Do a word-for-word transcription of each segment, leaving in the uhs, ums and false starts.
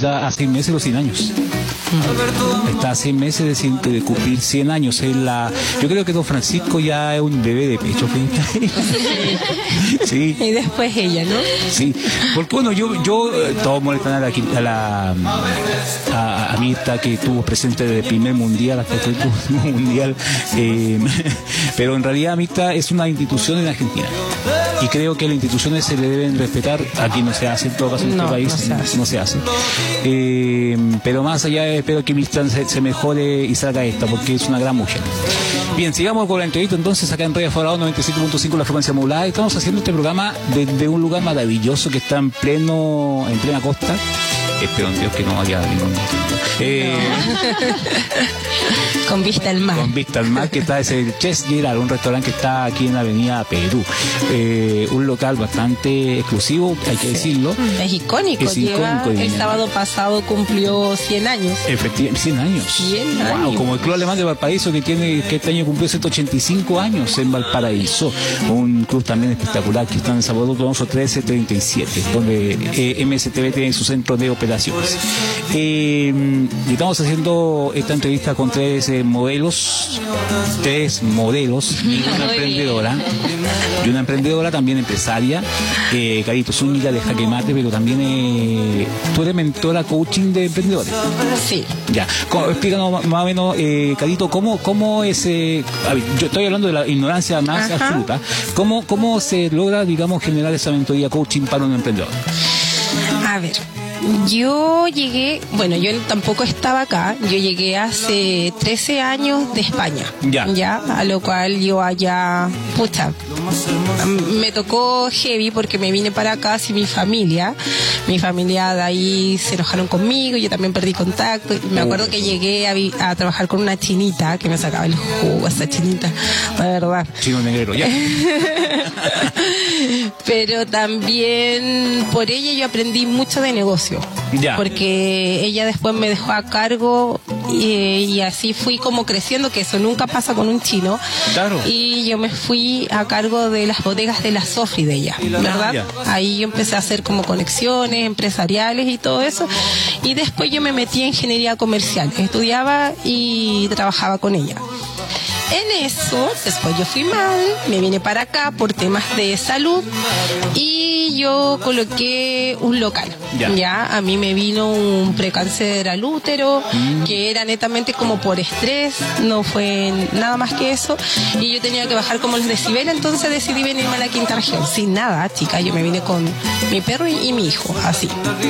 está a seis meses de los cien años. Está a seis meses de, de cumplir cien años. Es la, yo creo que don Francisco ya es un bebé de pecho. Sí. Y después ella, ¿no? Sí, porque bueno, yo, yo todos molestan a la, a la a, a Mirta, que estuvo presente desde el primer mundial hasta el último mundial, eh, pero en realidad Mirta es una institución en Argentina. Y creo que las instituciones se le deben respetar. Aquí no se hace, en todo caso en no, este país no se hace, no se hace. Eh, pero más allá espero que Mirta se, se mejore y salga esta, porque es una gran mujer. Bien, sigamos con la entrevista entonces acá en Radio Alvarado noventa y siete punto cinco, la frecuencia modulada. Estamos haciendo este programa desde un lugar maravilloso que está en pleno, en plena costa. Espero en Dios que no haya ningún eh, con vista al mar. Con vista al mar, que está ese el Ches Gerald, un restaurante que está aquí en la avenida Perú. Eh, un local bastante exclusivo, hay que decirlo. Es icónico. Es Lleva, icónico. El sábado pasado cumplió cien años. Efectivamente, cien años. cien años. Wow, como el Club Alemán de Valparaíso, que tiene que este año cumplió ciento ochenta y cinco años en Valparaíso. Un club también espectacular que está en Salvador Donoso trece treinta y siete, donde eh, M S T V tiene su centro de operaciones. Eh, estamos haciendo esta entrevista con tres eh, modelos, tres modelos y una emprendedora, y una emprendedora también empresaria, eh, Carito Zúñiga de Jaque Mate, pero también eh, tú eres mentora coaching de emprendedores. Sí. Ya, ¿cómo, explícanos más o menos, eh, Carito, cómo, cómo es, eh, a ver, yo estoy hablando de la ignorancia más Ajá. absoluta, ¿cómo, cómo se logra, digamos, generar esa mentoría coaching para un emprendedor? A ver, yo llegué, bueno, yo tampoco estaba acá, yo llegué hace trece años de España, Ya. ya, a lo cual yo allá, pucha, me tocó heavy porque me vine para acá sin mi familia, mi familia de ahí se enojaron conmigo, yo también perdí contacto, me acuerdo que llegué a, vi- a trabajar con una chinita que me sacaba el jugo, esa chinita, la verdad. Chino negrero, ya. Pero también por ella yo aprendí mucho de negocio. Ya. Porque ella después me dejó a cargo y, y así fui como creciendo, que eso nunca pasa con un chino. Claro. Y yo me fui a cargo de las bodegas de la Sofri de ella, ¿verdad? Ya. Ahí yo empecé a hacer como conexiones empresariales y todo eso. Y después yo me metí en ingeniería comercial. Estudiaba y trabajaba con ella. En eso, después yo fui mal, me vine para acá por temas de salud y yo coloqué un local. Ya. Ya, a mí me vino un precáncer al útero, Mm. que era netamente como por estrés, no fue nada más que eso, y yo tenía que bajar como los decibeles, entonces decidí venirme a la quinta región, sin nada, chica, yo me vine con mi perro y, y mi hijo, así,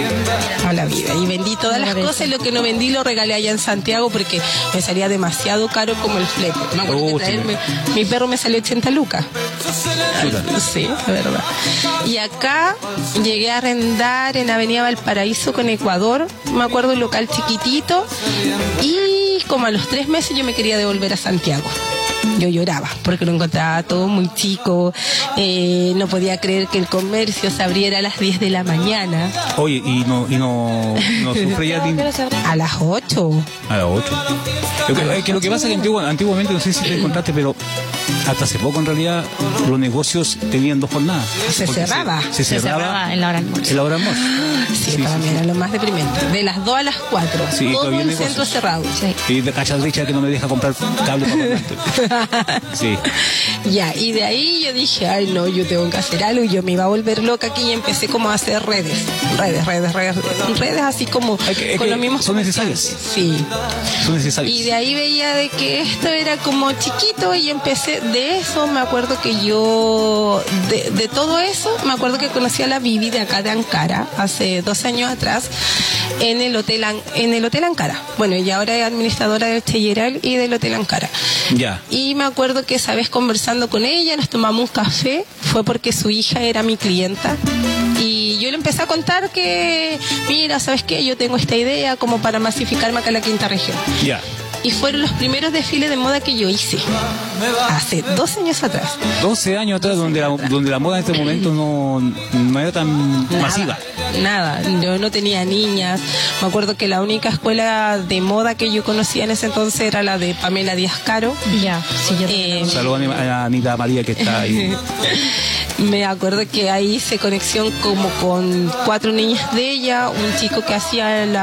a la vida, y vendí todas las cosas, y lo que no vendí lo regalé allá en Santiago porque me salía demasiado caro como el flete. Me acuerdo Oh, que traerme, mi perro me salió ochenta lucas. Chuta. Sí, la verdad. Y acá llegué a arrendar en Avenida Valparaíso con Ecuador, me acuerdo, un local chiquitito, y como a los tres meses yo me quería devolver a Santiago. Yo lloraba porque lo encontraba todo muy chico, eh, no podía creer que el comercio se abriera a las diez de la mañana. Oye, y no, y no, no sufre ya ni- A las ocho. a las ocho. Lo que, es que lo que pasa es que antiguo- antiguamente, no sé si te contaste, pero hasta hace poco en realidad los negocios tenían dos jornadas. Se Porque cerraba. Se, se Se cerraba, cerraba en la hora del almuerzo. en la hora del almuerzo. Sí, Sí, para sí, mí sí. era lo más deprimente. De las dos a las cuatro. Sí, todo todavía el negocios. centro cerrado. Y de cachas Richard que no me deja comprar cable para comprar. Sí. Ya, y de ahí yo dije, ay no, yo tengo que hacer algo, y yo me iba a volver loca aquí y empecé como a hacer redes, redes, redes, redes, redes así como Es que- es con que los mismos son necesarias. Sí. Son necesarios. Y de ahí veía de que esto era como chiquito y empecé de eso, me acuerdo que yo, de, de todo eso, me acuerdo que conocí a la Vivi de acá de Ankara, hace dos años atrás, en el hotel, An- en el hotel Ankara. Bueno, y ahora es administradora del Cheyeral y del hotel Ankara. Ya. Y me acuerdo que esa vez conversando con ella, nos tomamos un café, fue porque su hija era mi clienta. Y yo le empecé a contar que, mira, ¿sabes qué? Yo tengo esta idea como para masificarme acá en la quinta región. Ya. Y fueron los primeros desfiles de moda que yo hice, hace dos años atrás. doce años atrás, donde la, donde la moda en este momento no, no era tan Nada, masiva. Nada, yo no tenía niñas. Me acuerdo que la única escuela de moda que yo conocía en ese entonces era la de Pamela Díaz Caro. Ya, sí, yo Eh, Saludos a a Anita María que está ahí. Me acuerdo que ahí hice conexión como con cuatro niñas de ella, un chico que hacía la